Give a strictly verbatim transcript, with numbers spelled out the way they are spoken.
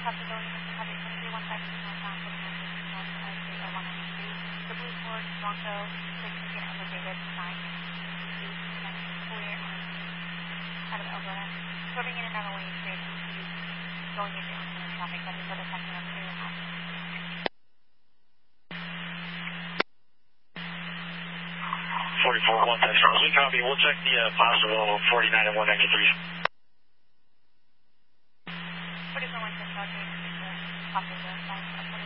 Possibility, Mister Copy, twenty-three one five two northbound, forty-nine fifty north, uh, state of one ninety-three. The Blue Ford Bronco, six ticket elevated, nine eight nine clear on out of Alberta. Swerving in and out of lane, straight east, going into oncoming traffic, that is what a second of clear on. forty-four one ten Charles, we copy. We'll check the uh, possible forty-nine and one ninety-three. forty-four one ten Charles, possible five.